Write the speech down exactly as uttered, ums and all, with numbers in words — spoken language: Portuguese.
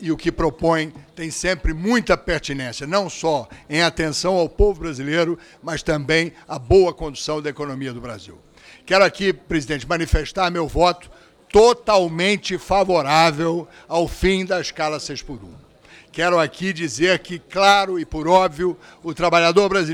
e o que propõe tem sempre muita pertinência, não só em atenção ao povo brasileiro, mas também à boa condução da economia do Brasil. Quero aqui, presidente, manifestar meu voto totalmente favorável ao fim da escala seis por um. Quero aqui dizer que, claro e por óbvio, o trabalhador brasileiro